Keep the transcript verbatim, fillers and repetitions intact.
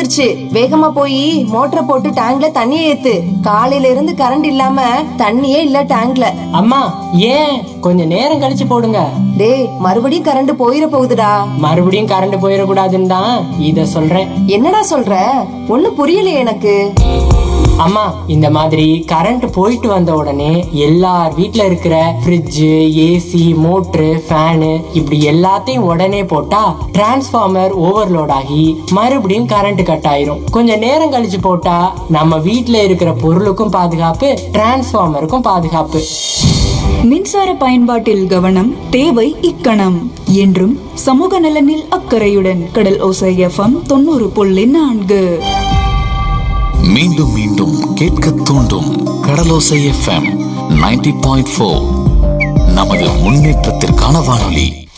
வந்துருச்சு. வேகமா போய் மோட்டரை போட்டு டேங்க்ல தண்ணியை ஏத்து. காலையில இருந்து கரண்ட் இல்லாம தண்ணியே இல்ல டேங்க்ல. அம்மா ஏன் கொஞ்சம் நேரம் கழிச்சு போடுங்க. டேய், மறுபடியும் கரண்ட் போயிட போகுதுடா. மறுபடியும் கரண்ட் போயிடக்கூடாதுன்னு தான் இத சொல்றேன். என்னடா சொல்ற? ஒண்ணும் புரியலையே எனக்கு. அம்மா, இந்த மாதிரி கரண்ட் போயிட்டு வந்த உடனே எல்லார் வீட்ல இருக்கிற ஃப்ரிட்ஜ், ஏசி, மோட்டரு, ஃபேனு இப்படி எல்லாத்தையும் உடனே போட்டா டிரான்ஸ்ஃபார்மர் ஓவர்லோட் ஆகி மறுபடியும் கரண்ட் கட் ஆயிரும். கொஞ்சம் நேரம் கழிச்சு போட்டா நம்ம வீட்ல இருக்கிற பொருளுக்கும் பாதுகாப்பு, டிரான்ஸ்ஃபார்மருக்கும் பாதுகாப்பு. மின்சார பயன்பாட்டில் கவனம் தேவை இக்கணம். என்றும் சமூக நலனில் அக்கறையுடன் கடல் ஓசை எஃப்எம் தொண்ணூறு புள்ளி நான்கு. மீண்டும் மீண்டும் கேட்க தூண்டும் கடலோசை எஃப்எம் நைன்டி பாயிண்ட் ஃபோர். நமது முன்னேற்றத்திற்கான வானொலி.